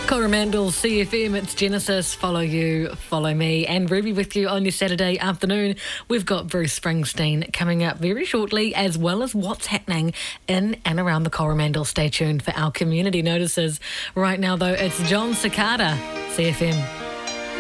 Coromandel CFM, it's Genesis, Follow You, Follow Me, and Ruby with you on your Saturday afternoon. We've got Bruce Springsteen coming up very shortly, as well as what's happening in and around the Coromandel. Stay tuned for our community notices. Right now, though, it's John Cicada, CFM.